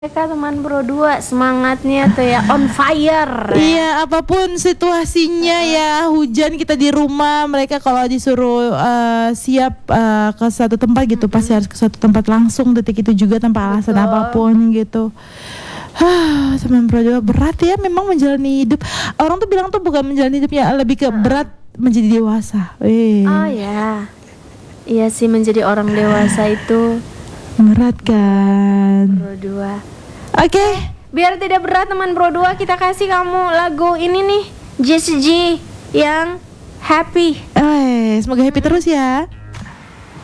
Mereka teman Pro 2 semangatnya tuh ya on fire. Iya, apapun situasinya ya, hujan kita di rumah, mereka kalau disuruh siap ke satu tempat gitu pasti harus ke satu tempat langsung detik itu juga tanpa alasan apapun gitu. Teman Pro 2 berat ya memang menjalani hidup. Orang tuh bilang tuh bukan menjalani hidupnya, lebih ke berat menjadi dewasa. Oh ya. Iya sih, menjadi orang dewasa itu berat kan. Pro 2. Oke. Biar tidak berat teman Pro 2, kita kasih kamu lagu ini nih, Jessie J yang Happy. Semoga happy terus ya.